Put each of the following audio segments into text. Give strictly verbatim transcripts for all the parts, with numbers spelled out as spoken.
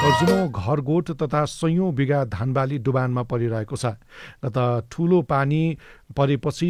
दर्जनौं घरगोठ तथा सयौं बिघा धानबाली डुबानमा परिरहेको छ। र त ठूलो पानी परेपछि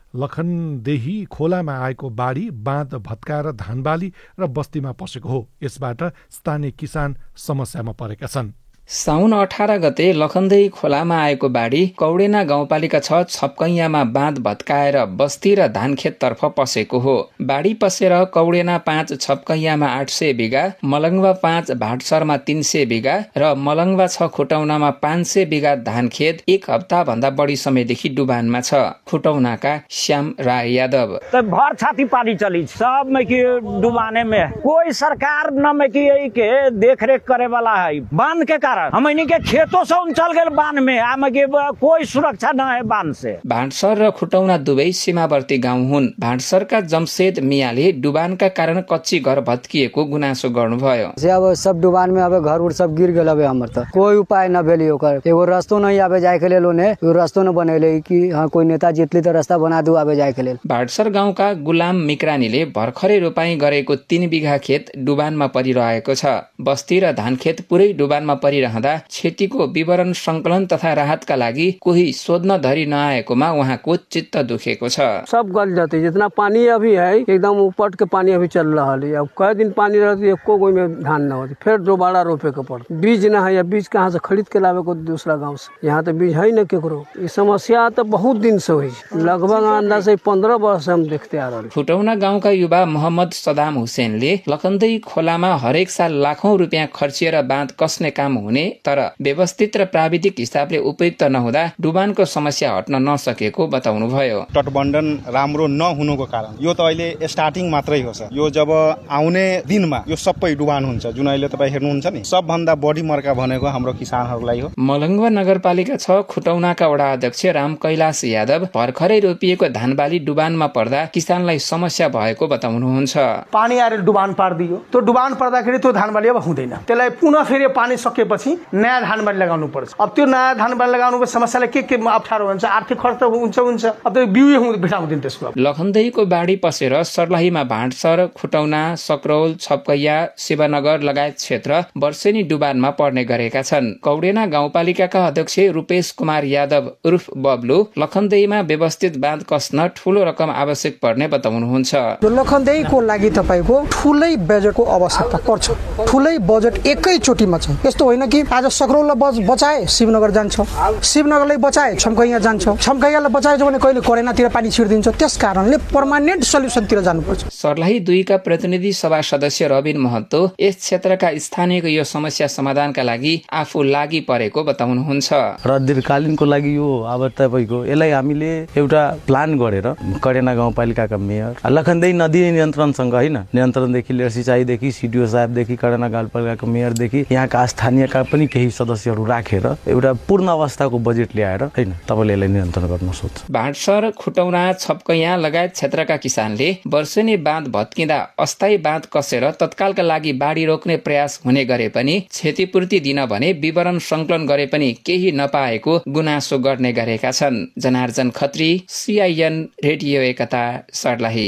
लखनदेही खोलामा आएको बाढी बाँध भत्काएर धानबाली र बस्तीमा पसेको हो। यसबाट स्थानीय किसान समस्यामा परेका छन्। साउन अठार गते लखनदेही खोलामा आएको बाढी कौडेना गाउँपालिका छ छपकैयामा बाँध भत्काएर बस्ती र धानखेततर्फ पसेको हो। बाढी पसेर कौडेना पाँच छपकैयामा आठ सय बिघा, मलङ्गवा पाँच भाटसरमा तीन सय बिघा र मलङ्गवा छ खुटौनामा पाँच सय बिघा धानखेत एक हप्ता भन्दा बढी समयदेखि डुबानमा छ। खुटौनाका श्याम राय यादव तो भर छाती पानी चली सब में की डुबाने में कोई सरकार न में की के देख रेख करे वाला है। बांध के कारण हमनी के खेतों से चल गए बांध में आम के कोई सुरक्षा न है बांध से। भाटसर र खुटौना दुवै सीमावर्ती गाउँ हुन्। भाटसरका जमशेद मियाले डुबानका कारण कच्ची घर भत्किएको गुनासो गर्नुभयो। अब सब डुबान में अब घर उर सब गिर गेल। अब हमर त कोई उपाय न भेली ओकर एगो रास्तो नहीं आवे जाए के लेल ओने रास्तो न बनेले कि हां कोई नेता जितली त रास्ता बना दू आवे जाए के लेल। भाटसर गाउँका गुलाम मिक्रानीले भर्खरै रोपाई गरेको तीन बिघा खेत डुबानमा परिरहेको छ। बस्ती र धानखेत पुरै डुबानमा परिरहँदा क्षतिको विवरण संकलन तथा राहतका लागि कोही सोध्न धरी नआएकोमा उहाँको चित्त दुखेको छ। सब गल जाते जितना पानी अभी है एकदम ऊपर के पानी अभी चल रहा है। अब कई दिन पानी रहती एको कोई में धान न होती फिर दोबारा रोपे के पड़ता। बीज न है, बीज कहाँ से खरीद के लावे को दूसरा गाँव से। यहाँ तो बीज है न केकरो। ये समस्या तो बहुत दिन से हुई लगभग अंदाज से पंद्रह वर्ष हम देखते आ रहे। खुटौना गाउँका युवा मोहम्मद सदाम हुसैनले लखनदेही खोलामा हरेक साल लाखौं रुपियाँ खर्चिएर बाँध कस्ने काम हुने तर व्यवस्थित र प्राविधिक हिसाबले उपयुक्त नहुँदा डुबानको समस्या हट्न नसकेको बताउनु भयो। तटबन्धन राम्रो नहुनुको कारण यो त अहिले स्टार्टिङ मात्रै हो। यो जब आउने दिनमा यो सबै डुबान हुन्छ जुन अहिले तपाईँ हेर्नुहुन्छ नि सबभन्दा बढी मर्का भनेको हाम्रो किसानहरूलाई हो। मलङ्गवा नगरपालिका छ खुटौनाका वडा अध्यक्ष राम कैलाश यादव भर्खरै रोपिएको धानबाली डुबानमा पर्दा किसानलाई समस्या भएको बताउनुहुन्छ। पानी आएर डुबान पारिदियो त्यो डुबान पर्दाखेरि त्यो धानबाली अब हुँदैन। त्यसलाई पुनः फेरि पानी सकेपछि नयाँ धानबाली लगाउनु पर्छ। अब त्यो नयाँ धानबाली लगाउनुको समस्याले के के अप्ठ्यारो हुन्छ, आर्थिक खर्च त हुन्छ हुन्छ अब त्यो बिउ भेटाउँदैन त्यसको। लखनदेहीको बाढी पसेर सर्लाहीमा भाटसर, खुटौना, सकरौल, छपकैया, शिवनगर लगायत क्षेत्र वर्षेनी डुबानमा पर्ने गरेका छन्। कौडेना गाउँपालिकाका अध्यक्ष रूपेश कुमार यादव उर्फ बब्लु लखनदेहीमा व्यवस्थित बाँध कस्न ठूलो रकम आवश्यक पर्ने बताउनुहुन्छ। लखनदेहीको लागि तपाईको ठूलै बजेटको आवश्यकता पर्छ। ठूलै बजेट एकैचोटीमा छ। यस्तो होइन कि आज सकरौललाई बचाए शिवनगर जान्छ, शिवनगरलाई बचाए छम्कैया जान्छ, छम्कैयालाई बचाए भने कहिले कोरेनातिर पानी छिर्दिन्छ। त्यस कारणले पर्मानेन्ट सल्युसनतिर जानुपर्छ। सर्लाही दुईका प्रतिनिधि सभा सदस्य रबिन महतो यस क्षेत्रका स्थानीयको यो समस्या समाधानका लागि आफू लागि परेको बताउनुहुन्छ। र दीर्घकालीनको लागि यो अब तपाईको यसलाई हामीले एउटा प्लान गरेर कडेना गाउँपालिकाका मेयर लखनदेही नदी नियन्त्रणसँग हैन नियन्त्रणदेखि लिएर सिँचाइदेखि सिडिओ साहबदेखि कडेना गाउँपालिकाको मेयरदेखि यहाँका स्थानीयका पनि केही सदस्यहरू राखेर एउटा पूर्ण अवस्थाको बजेट ल्याएर हैन तपाईले यसलाई नियन्त्रण गर्न सक्छ। भाटसर, खुटौना, छपकैया लगायत क्षेत्रका किसानले वर्षेनी बाँध भत्किँदा अस्थायी बाँध कसेर तत्कालका लागि बाढी रोक्ने प्रयास हुने गरे पनि क्षतिपूर्ति दिन भने विवरण संकलन गरे पनि केही नपाएको गुनासो गर्ने गरेका छन्। जनार्जन खत्री, सीआईएन रेडियो एकता, सर्लाही।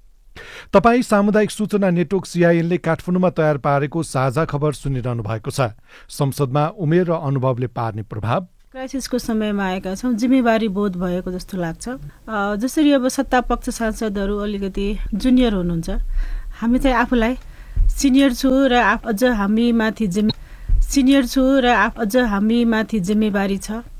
तपाईँ सामुदायिक सूचना नेटवर्क सीआईएनले काठमाडौँमा तयार पारेको साझा खबर सुनिरहनु भएको छ। संसदमा उमेर र अनुभवले पार्ने प्रभाव। क्राइसिसको समयमा आएका छौँ, जिम्मेवारी बोध भएको जस्तो लाग्छ। जसरी अब सत्तापक्ष सांसदहरू अलिकति जुनियर हुनुहुन्छ, हामी चाहिँ आफूलाई सिनियर छु र अझ हामी माथि जिम्मे सिनियर छु र अझ हामी माथि जिम्मेवारी छ